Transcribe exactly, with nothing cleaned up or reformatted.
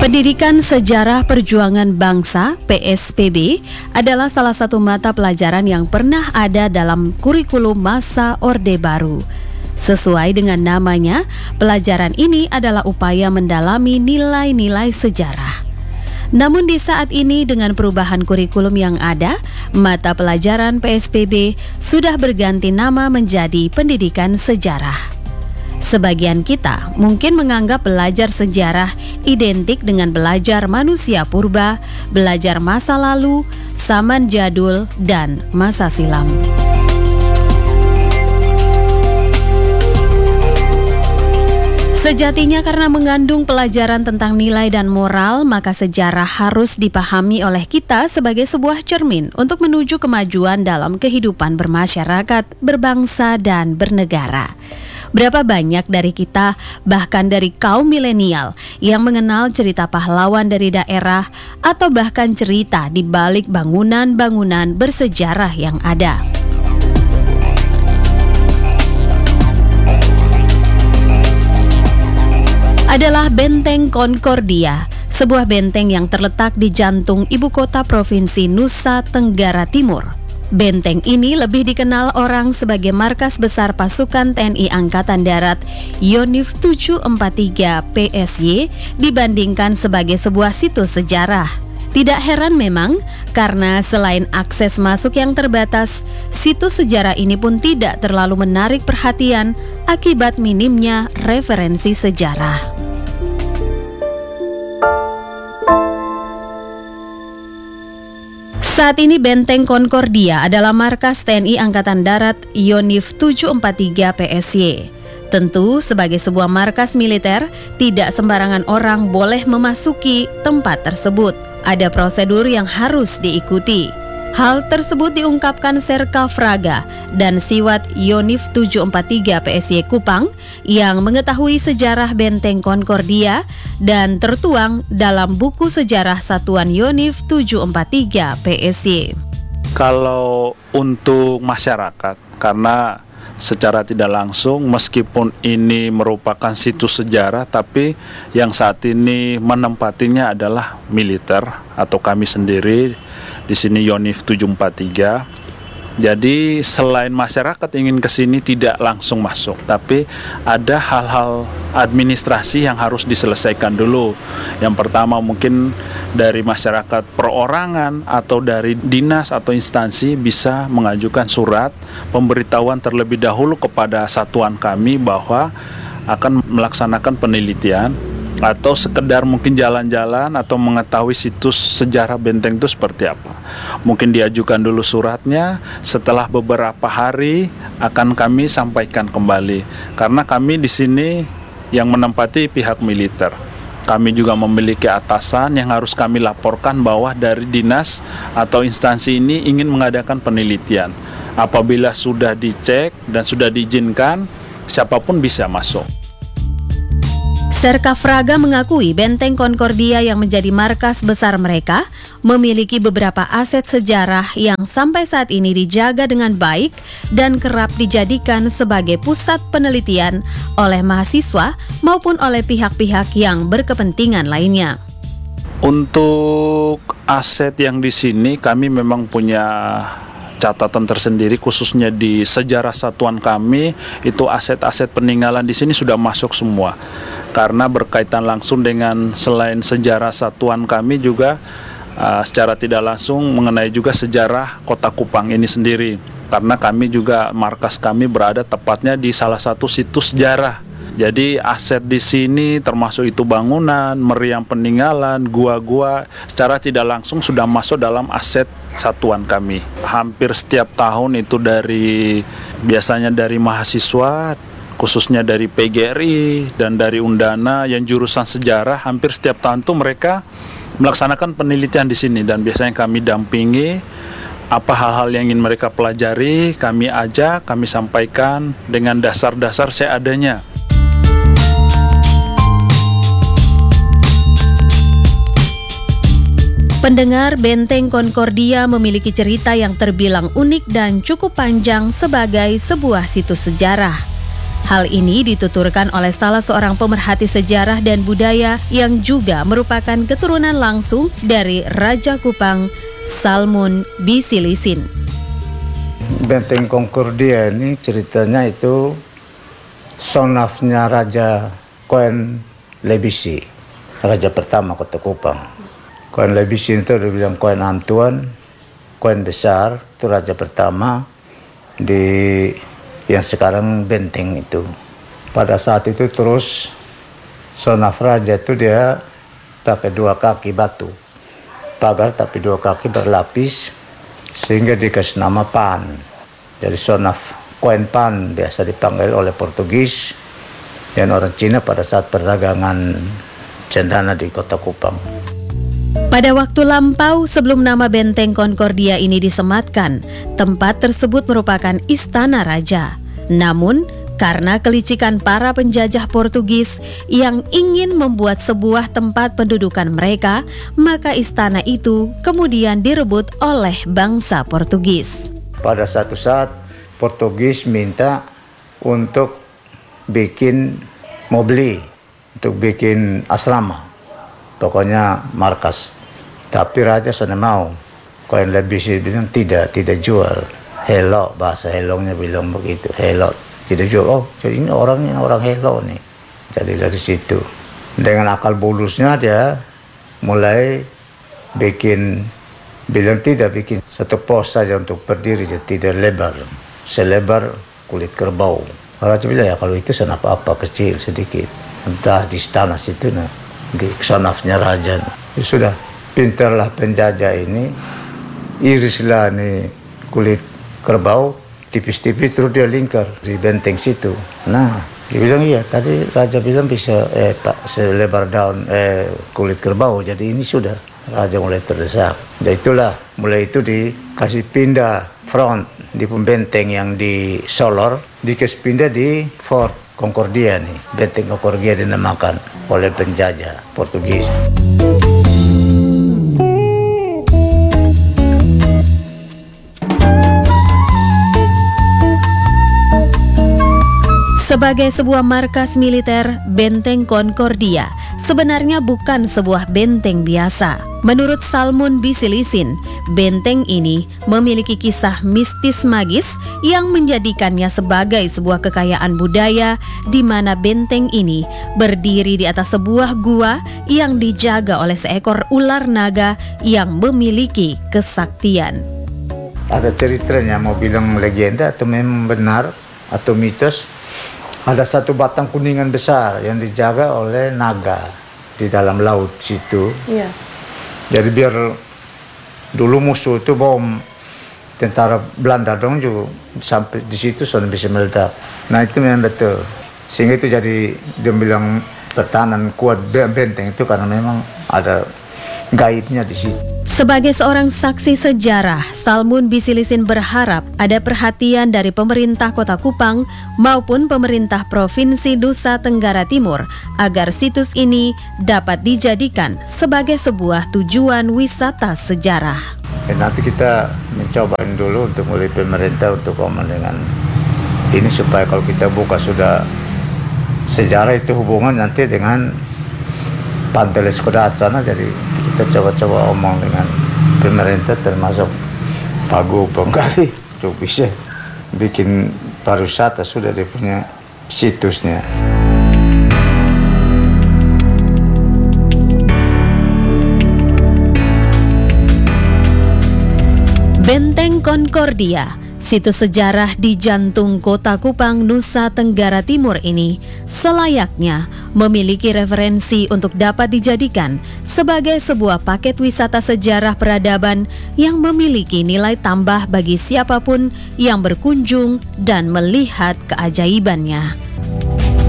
Pendidikan Sejarah Perjuangan Bangsa (P S P B) adalah salah satu mata pelajaran yang pernah ada dalam kurikulum masa Orde Baru. Sesuai dengan namanya, pelajaran ini adalah upaya mendalami nilai-nilai sejarah. Namun di saat ini dengan perubahan kurikulum yang ada, mata pelajaran P S P B sudah berganti nama menjadi Pendidikan Sejarah. Sebagian kita mungkin menganggap belajar sejarah identik dengan belajar manusia purba, belajar masa lalu, zaman jadul, dan masa silam. Sejatinya karena mengandung pelajaran tentang nilai dan moral, maka sejarah harus dipahami oleh kita sebagai sebuah cermin untuk menuju kemajuan dalam kehidupan bermasyarakat, berbangsa, dan bernegara. Berapa banyak dari kita, bahkan dari kaum milenial, yang mengenal cerita pahlawan dari daerah atau bahkan cerita di balik bangunan-bangunan bersejarah yang ada. Adalah Benteng Concordia, sebuah benteng yang terletak di jantung ibu kota provinsi Nusa Tenggara Timur. Benteng ini lebih dikenal orang sebagai markas besar pasukan T N I Angkatan Darat Yonif tujuh empat tiga P S Y dibandingkan sebagai sebuah situs sejarah. Tidak heran memang, karena selain akses masuk yang terbatas, situs sejarah ini pun tidak terlalu menarik perhatian akibat minimnya referensi sejarah. Saat ini Benteng Concordia adalah markas T N I Angkatan Darat Yonif tujuh empat tiga P S Y. Tentu sebagai sebuah markas militer, tidak sembarangan orang boleh memasuki tempat tersebut. Ada prosedur yang harus diikuti. Hal tersebut diungkapkan Serka Fraga dan Siwat Yonif tujuh empat tiga P S Y Kupang yang mengetahui sejarah Benteng Concordia dan tertuang dalam buku sejarah Satuan Yonif tujuh empat tiga P S Y. Kalau untuk masyarakat, karena secara tidak langsung meskipun ini merupakan situs sejarah, tapi yang saat ini menempatinya adalah militer atau kami sendiri di sini Yonif tujuh empat tiga. Jadi selain masyarakat ingin ke sini tidak langsung masuk, tapi ada hal-hal administrasi yang harus diselesaikan dulu. Yang pertama mungkin dari masyarakat perorangan atau dari dinas atau instansi bisa mengajukan surat pemberitahuan terlebih dahulu kepada satuan kami bahwa akan melaksanakan penelitian, atau sekedar mungkin jalan-jalan atau mengetahui situs sejarah benteng itu seperti apa. Mungkin diajukan dulu suratnya, setelah beberapa hari akan kami sampaikan kembali. Karena kami di sini yang menempati pihak militer. Kami juga memiliki atasan yang harus kami laporkan bahwa dari dinas atau instansi ini ingin mengadakan penelitian. Apabila sudah dicek dan sudah diizinkan, siapapun bisa masuk. Serka Fraga mengakui Benteng Concordia yang menjadi markas besar mereka memiliki beberapa aset sejarah yang sampai saat ini dijaga dengan baik dan kerap dijadikan sebagai pusat penelitian oleh mahasiswa maupun oleh pihak-pihak yang berkepentingan lainnya. Untuk aset yang di sini kami memang punya catatan tersendiri, khususnya di sejarah satuan kami itu aset-aset peninggalan di sini sudah masuk semua. Karena berkaitan langsung dengan selain sejarah satuan kami juga uh, secara tidak langsung mengenai juga sejarah Kota Kupang ini sendiri. Karena kami juga markas kami berada tepatnya di salah satu situs sejarah. Jadi aset di sini termasuk itu bangunan, meriam peninggalan, gua-gua secara tidak langsung sudah masuk dalam aset satuan kami. Hampir setiap tahun itu dari biasanya dari mahasiswa, khususnya dari P G R I dan dari Undana yang jurusan sejarah, hampir setiap tahun itu mereka melaksanakan penelitian di sini dan biasanya kami dampingi. Apa hal-hal yang ingin mereka pelajari, kami ajak, kami sampaikan dengan dasar-dasar seadanya. Pendengar, Benteng Concordia memiliki cerita yang terbilang unik dan cukup panjang sebagai sebuah situs sejarah. Hal ini dituturkan oleh salah seorang pemerhati sejarah dan budaya yang juga merupakan keturunan langsung dari Raja Kupang, Salmun Bisilisin. Benteng Concordia ini ceritanya itu sonafnya Raja Koen Lebisi, Raja pertama Kota Kupang. Koen Lebisi itu dibilang Koen Amtuan, Koen Besar, itu Raja pertama di yang sekarang benteng itu. Pada saat itu terus sonaf raja itu dia pakai dua kaki batu, pagar tapi dua kaki berlapis, sehingga dikasih nama Pan. Jadi sonaf Koen Pan biasa dipanggil oleh Portugis dan orang Cina pada saat perdagangan cendana di Kota Kupang. Pada waktu lampau sebelum nama Benteng Concordia ini disematkan, tempat tersebut merupakan istana raja. Namun, karena kelicikan para penjajah Portugis yang ingin membuat sebuah tempat pendudukan mereka, maka istana itu kemudian direbut oleh bangsa Portugis. Pada satu saat, Portugis minta untuk bikin mau beli, untuk bikin asrama, pokoknya markas. Tapi raja sana mau. Koen Lebisi bilang tidak, tidak jual. Hello, bahasa helongnya bilang begitu. Hello, tidak jual. Oh, jadi ini orangnya orang hello nih. Jadi dari situ, dengan akal bulusnya dia mulai bikin, bilang tidak bikin satu pos saja untuk berdiri, jadi tidak lebar, selebar kulit kerbau. Raja bilang ya kalau itu sana apa-apa kecil sedikit. Entah di istana situ nah, di sonafnya raja. Ya sudah. Pintarlah penjajah ini, irislah nih kulit kerbau, tipis-tipis terus dia lingkar di benteng situ. Nah, dia bilang iya, tadi raja bilang bisa eh pak selebar daun eh kulit kerbau, jadi ini sudah. Raja mulai terdesak. Dan itulah, mulai itu dikasih pindah front di pembenteng yang di Solor, dikasih pindah di Fort Concordia nih. Benteng Concordia dinamakan oleh penjajah Portugis. Sebagai sebuah markas militer, Benteng Concordia sebenarnya bukan sebuah benteng biasa. Menurut Salmun Bisilisin, benteng ini memiliki kisah mistis magis yang menjadikannya sebagai sebuah kekayaan budaya di mana benteng ini berdiri di atas sebuah gua yang dijaga oleh seekor ular naga yang memiliki kesaktian. Ada ceritanya, mau bilang legenda atau memang benar atau mitos. Ada satu batang kuningan besar yang dijaga oleh naga di dalam laut situ. Iya. Jadi biar dulu musuh itu bom tentara Belanda dong juga sampai di situ sudah bisa meledak. Nah itu memang betul. Sehingga itu jadi dia bilang pertahanan kuat benteng itu karena memang ada gaibnya di situ. Sebagai seorang saksi sejarah, Salmun Bisilisin berharap ada perhatian dari pemerintah Kota Kupang maupun pemerintah Provinsi Nusa Tenggara Timur agar situs ini dapat dijadikan sebagai sebuah tujuan wisata sejarah. Ya, nanti kita mencoba dulu untuk mulai pemerintah untuk ngomong dengan ini supaya kalau kita buka sudah sejarah itu hubungan nanti dengan Pantai Leskodat sana, jadi kita coba-coba omong dengan pemerintah termasuk Pak Gubernur kali untuk bisa bikin pariwisata, sudah dia punya situsnya. Benteng Concordia, situs sejarah di jantung Kota Kupang, Nusa Tenggara Timur ini selayaknya memiliki referensi untuk dapat dijadikan sebagai sebuah paket wisata sejarah peradaban yang memiliki nilai tambah bagi siapapun yang berkunjung dan melihat keajaibannya.